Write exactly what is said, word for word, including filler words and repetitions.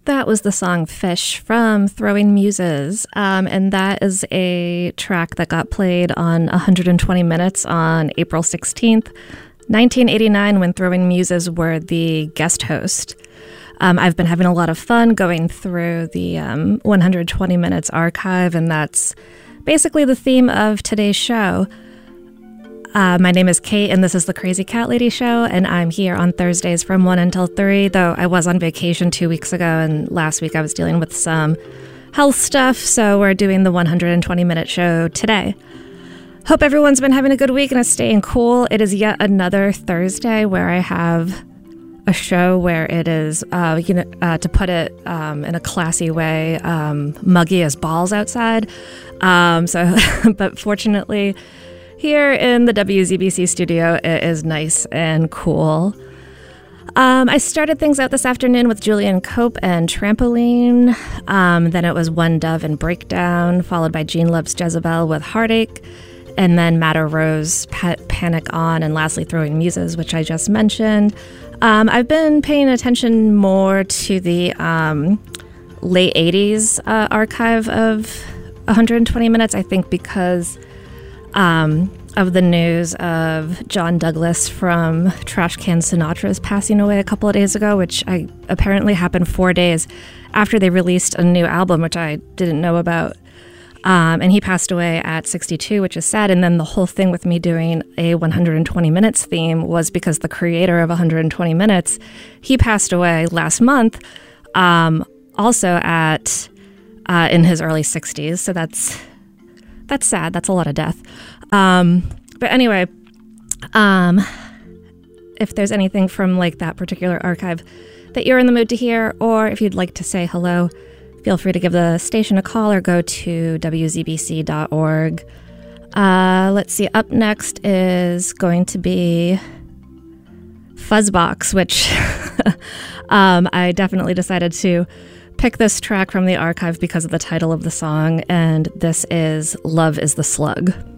That was the song Fish from Throwing Muses, um, and that is a track that got played on one hundred twenty minutes on April sixteenth, nineteen eighty-nine, when Throwing Muses were the guest host. Um, I've been having a lot of fun going through the um, one hundred twenty minutes archive, and that's basically the theme of today's show. Uh, my name is Kate, and this is the Crazy Cat Lady Show, and I'm here on Thursdays from one until three, though I was on vacation two weeks ago, and last week I was dealing with some health stuff, so we're doing the one hundred twenty minute show today. Hope everyone's been having a good week and is staying cool. It is yet another Thursday where I have a show where it is, uh, you know, uh, to put it um, in a classy way, um, muggy as balls outside. Um, so, but fortunately, here in the W Z B C studio, it is nice and cool. Um, I started things out this afternoon with Julian Cope and Trampoline. Um, then it was One Dove and Breakdown, followed by Gene Loves Jezebel with Heartache. And then Madder Rose, pa- Panic On, and lastly Throwing Muses, which I just mentioned. Um, I've been paying attention more to the um, late eighties uh, archive of one hundred twenty minutes, I think because Um, of the news of John Douglas from Trashcan Sinatra's passing away a couple of days ago, which I apparently happened four days after they released a new album, which I didn't know about. Um, and he passed away at sixty-two, which is sad. And then the whole thing with me doing a one hundred twenty minutes theme was because the creator of one hundred twenty minutes, he passed away last month, um, also at uh, in his early sixties. So that's That's sad. That's a lot of death. Um, but anyway, um, if there's anything from like that particular archive that you're in the mood to hear, or if you'd like to say hello, feel free to give the station a call or go to w z b c dot org. Uh, let's see. Up next is going to be Fuzzbox, which um, I definitely decided to pick this track from the archive because of the title of the song, and this is Love is the Slug.